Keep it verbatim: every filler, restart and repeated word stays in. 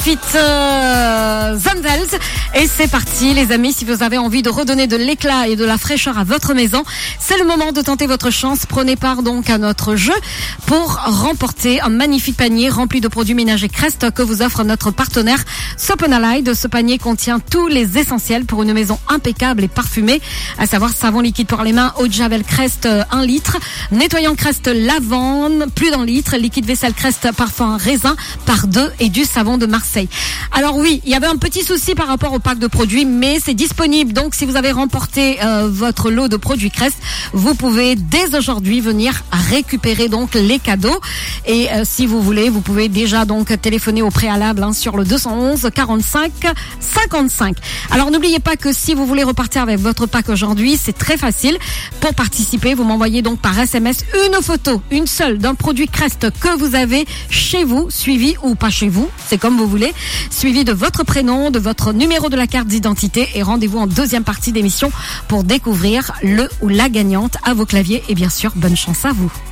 Fit euh, Zandels et c'est parti les amis, si vous avez envie de redonner de l'éclat et de la fraîcheur à votre maison, c'est le moment de tenter votre chance. Prenez part donc à notre jeu pour remporter un magnifique panier rempli de produits ménagers Crest que vous offre notre partenaire Soap and Allied. Ce panier contient tous les essentiels pour une maison impeccable et parfumée, à savoir savon liquide pour les mains, eau de javel Crest un litre, nettoyant Crest lavande plus d'un litre, liquide vaisselle Crest parfum raisin par deux et du savon de Marseille. Alors oui, il y avait un petit souci par rapport au pack de produits, mais c'est disponible. Donc si vous avez remporté euh, votre lot de produits Crest, vous pouvez dès aujourd'hui venir récupérer donc les cadeaux. Et euh, si vous voulez, vous pouvez déjà donc téléphoner au préalable hein, sur le deux cent onze quarante-cinq cinquante-cinq. Alors n'oubliez pas que si vous voulez repartir avec votre pack aujourd'hui, c'est très facile. Pour participer, vous m'envoyez donc par S M S une photo, une seule, d'un produit Crest que vous avez chez vous, suivi ou pas chez vous, c'est comme vous voulez, suivi de votre prénom, de votre numéro de la carte d'identité, et rendez-vous en deuxième partie d'émission pour découvrir le ou la gagnante à vos claviers. Et bien sûr, bonne chance à vous.